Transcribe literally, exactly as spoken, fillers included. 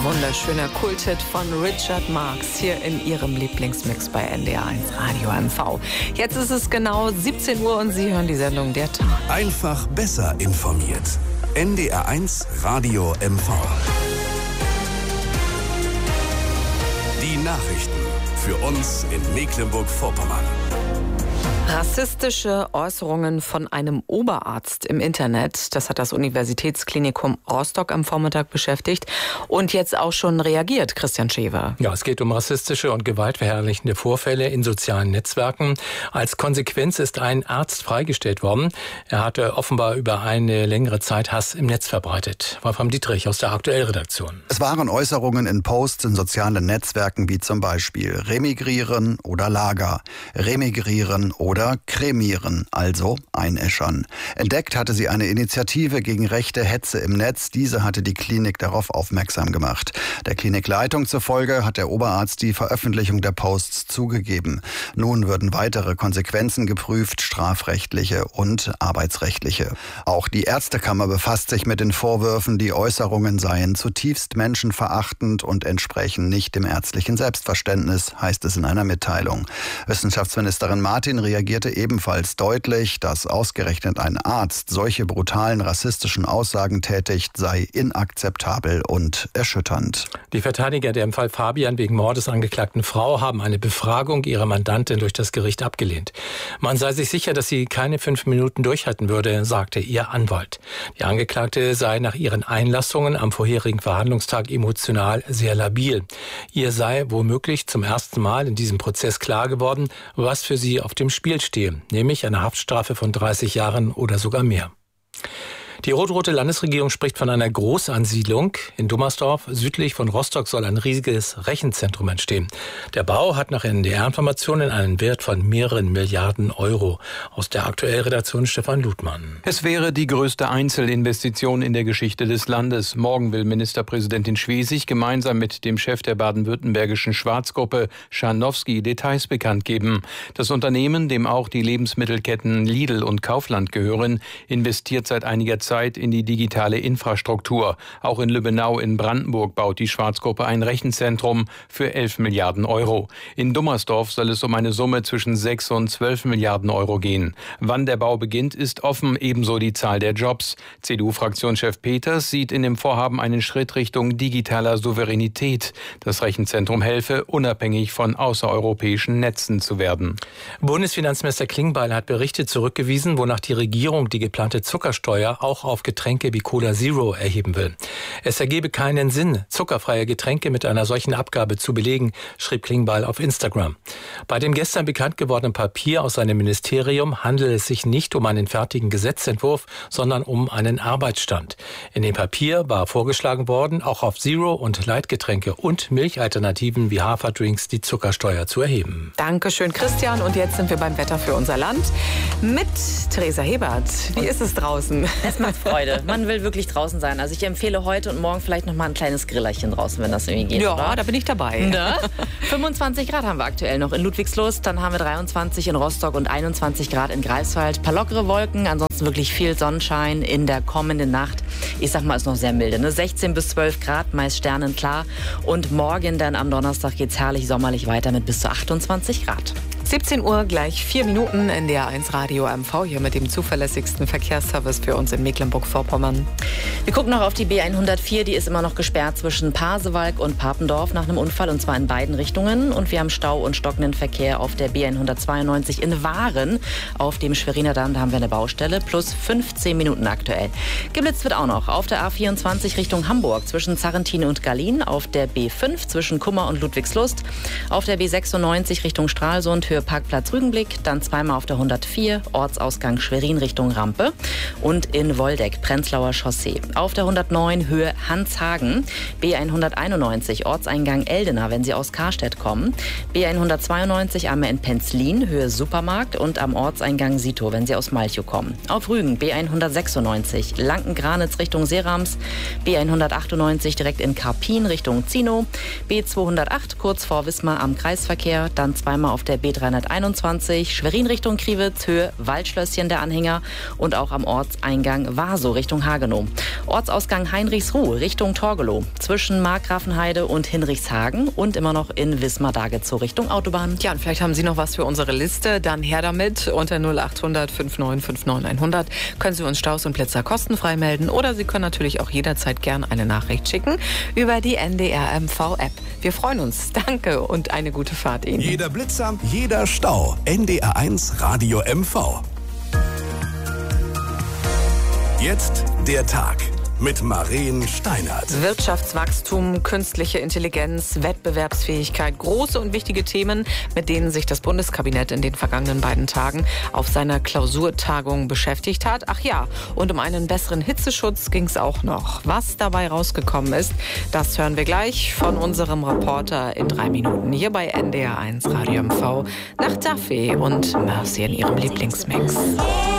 wunderschöner Kulthit von Richard Marx hier in Ihrem Lieblingsmix bei N D R eins Radio M V. Jetzt ist es genau siebzehn Uhr und Sie hören die Sendung Der Tag. Einfach besser informiert. N D R eins Radio M V. Die Nachrichten für uns in Mecklenburg-Vorpommern. Rassistische Äußerungen von einem Oberarzt im Internet, das hat das Universitätsklinikum Rostock am Vormittag beschäftigt und jetzt auch schon reagiert, Christian Schewer. Ja, es geht um rassistische und gewaltverherrlichende Vorfälle in sozialen Netzwerken. Als Konsequenz ist ein Arzt freigestellt worden. Er hatte offenbar über eine längere Zeit Hass im Netz verbreitet. Wolfram Dietrich aus der Aktuell-Redaktion. Es waren Äußerungen in Posts in sozialen Netzwerken wie zum Beispiel remigrieren oder Lager, remigrieren oder Oder cremieren, also einäschern. Entdeckt hatte sie eine Initiative gegen rechte Hetze im Netz. Diese hatte die Klinik darauf aufmerksam gemacht. Der Klinikleitung zufolge hat der Oberarzt die Veröffentlichung der Posts zugegeben. Nun würden weitere Konsequenzen geprüft, strafrechtliche und arbeitsrechtliche. Auch die Ärztekammer befasst sich mit den Vorwürfen, die Äußerungen seien zutiefst menschenverachtend und entsprechen nicht dem ärztlichen Selbstverständnis, heißt es in einer Mitteilung. Wissenschaftsministerin Martin reagiert ebenfalls deutlich, dass ausgerechnet ein Arzt solche brutalen rassistischen Aussagen tätigt, sei inakzeptabel und erschütternd. Die Verteidiger der im Fall Fabian wegen Mordes angeklagten Frau haben eine Befragung ihrer Mandantin durch das Gericht abgelehnt. Man sei sich sicher, dass sie keine fünf Minuten durchhalten würde, sagte ihr Anwalt. Die Angeklagte sei nach ihren Einlassungen am vorherigen Verhandlungstag emotional sehr labil. Ihr sei womöglich zum ersten Mal in diesem Prozess klar geworden, was für sie auf dem Spiel stehe, nämlich eine Haftstrafe von dreißig Jahren oder sogar mehr. Die rot-rote Landesregierung spricht von einer Großansiedlung. In Dummersdorf, südlich von Rostock, soll ein riesiges Rechenzentrum entstehen. Der Bau hat nach N D R-Informationen einen Wert von mehreren Milliarden Euro. Aus der Aktuell-Redaktion Stefan Ludmann. Es wäre die größte Einzelinvestition in der Geschichte des Landes. Morgen will Ministerpräsidentin Schwesig gemeinsam mit dem Chef der baden-württembergischen Schwarzgruppe Scharnowski Details bekannt geben. Das Unternehmen, dem auch die Lebensmittelketten Lidl und Kaufland gehören, investiert seit einiger Zeit Zeit in die digitale Infrastruktur. Auch in Lübbenau in Brandenburg baut die Schwarzgruppe ein Rechenzentrum für elf Milliarden Euro. In Dummersdorf soll es um eine Summe zwischen sechs und zwölf Milliarden Euro gehen. Wann der Bau beginnt, ist offen, ebenso die Zahl der Jobs. C D U-Fraktionschef Peters sieht in dem Vorhaben einen Schritt Richtung digitaler Souveränität. Das Rechenzentrum helfe, unabhängig von außereuropäischen Netzen zu werden. Bundesfinanzminister Klingbeil hat Berichte zurückgewiesen, wonach die Regierung die geplante Zuckersteuer auch auf Getränke wie Cola Zero erheben will. Es ergebe keinen Sinn, zuckerfreie Getränke mit einer solchen Abgabe zu belegen, schrieb Klingbeil auf Instagram. Bei dem gestern bekannt gewordenen Papier aus seinem Ministerium handelt es sich nicht um einen fertigen Gesetzentwurf, sondern um einen Arbeitsstand. In dem Papier war vorgeschlagen worden, auch auf Zero- und Leitgetränke und Milchalternativen wie Haferdrinks die Zuckersteuer zu erheben. Dankeschön, Christian. Und jetzt sind wir beim Wetter für unser Land mit Theresa Hebert. Wie ist es draußen? Es macht Freude. Man will wirklich draußen sein. Also ich empfehle heute und morgen vielleicht noch mal ein kleines Grillerchen draußen, wenn das irgendwie geht. Ja, oder? Da bin ich dabei. Ne? fünfundzwanzig Grad haben wir aktuell noch in Ludwigslust. Dann haben wir dreiundzwanzig in Rostock und einundzwanzig Grad in Greifswald. Ein paar lockere Wolken, ansonsten wirklich viel Sonnenschein in der kommenden Nacht. Ich sag mal, ist noch sehr milde. Ne? sechzehn bis zwölf Grad, meist sternenklar. Und morgen dann am Donnerstag geht's herrlich sommerlich weiter mit bis zu achtundzwanzig Grad. siebzehn Uhr, gleich vier Minuten, N D R eins Radio M V, hier mit dem zuverlässigsten Verkehrsservice für uns in Mecklenburg-Vorpommern. Wir gucken noch auf die B hundertvier, die ist immer noch gesperrt zwischen Pasewalk und Papendorf nach einem Unfall, und zwar in beiden Richtungen. Und wir haben Stau und stockenden Verkehr auf der B hundertzweiundneunzig in Waren. Auf dem Schweriner Damm, da haben wir eine Baustelle, plus fünfzehn Minuten aktuell. Geblitzt wird auch noch auf der A vierundzwanzig Richtung Hamburg zwischen Zarrentin und Gallien, auf der B fünf zwischen Kummer und Ludwigslust, auf der B sechsundneunzig Richtung Stralsund, Höhe Parkplatz Rügenblick, dann zweimal auf der hundertvier, Ortsausgang Schwerin Richtung Rampe und in Woldeck, Prenzlauer Chaussee. Auf der hundertneun Höhe Hanshagen, B hunderteinundneunzig, Ortseingang Eldena, wenn Sie aus Karstedt kommen, B hundertzweiundneunzig einmal in Penzlin, Höhe Supermarkt und am Ortseingang Sito, wenn Sie aus Malchow kommen. Auf Rügen, B hundertsechsundneunzig, Lanken-Granitz Richtung Seerams, B hundertachtundneunzig direkt in Karpin Richtung Zino, B zweihundertacht kurz vor Wismar am Kreisverkehr, dann zweimal auf der B dreihundertdreißig dreihunderteinundzwanzig, Schwerin Richtung Kriwitz, Höhe Waldschlösschen der Anhänger und auch am Ortseingang Waso Richtung Hagenow. Ortsausgang Heinrichsruh Richtung Torgelow, zwischen Markgrafenheide und Hinrichshagen und immer noch in Wismar-Dagezow Richtung Autobahn. Ja, und vielleicht haben Sie noch was für unsere Liste, dann her damit. Unter null acht hundert fünfundneunzig neunundfünfzig hundert können Sie uns Staus und Blitzer kostenfrei melden oder Sie können natürlich auch jederzeit gern eine Nachricht schicken über die N D R M V-App. Wir freuen uns. Danke und eine gute Fahrt Ihnen. Jeder Blitzer, jeder Stau. N D R eins Radio M V. Jetzt der Tag mit Maren Steinert. Wirtschaftswachstum, künstliche Intelligenz, Wettbewerbsfähigkeit, große und wichtige Themen, mit denen sich das Bundeskabinett in den vergangenen beiden Tagen auf seiner Klausurtagung beschäftigt hat. Ach ja, und um einen besseren Hitzeschutz ging es auch noch. Was dabei rausgekommen ist, das hören wir gleich von unserem Reporter in drei Minuten hier bei N D R eins Radio M V nach Duffy und Mercy in ihrem Lieblingsmix.